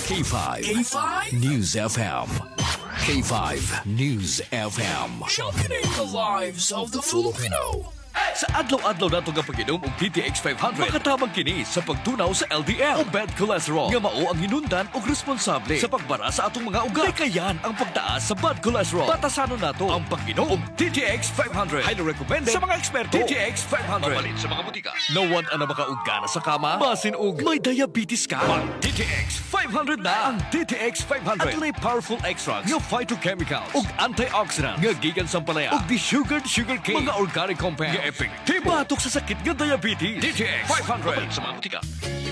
K5. News FM. K5 News FM. Championing the lives of the Filipino. Sa adlaw-adlaw nato nga pag-inom og DTX 500, makatabang kini sa pagtunaw sa LDL o bad cholesterol nga mao ang hinundan og responsable sa pagbara sa atong mga ugat. Kayan ang pagtaas sa bad cholesterol. Batasanon nato ang pag-inom og DTX 500. Highly recommended sa mga eksperto. DTX 500. Mapalit sa mga butika. No one ang makauga sa kama, basin og may diabetes ka. DTX 500 na. Ang DTX 500 adunay powerful extracts nga phytochemicals ug antioxidants nga gikan sa palaya ug desugared sugarcane, mga organic compounds nga epektibo batok sa sakit nga diabetes. DTX 500 sa mga butika.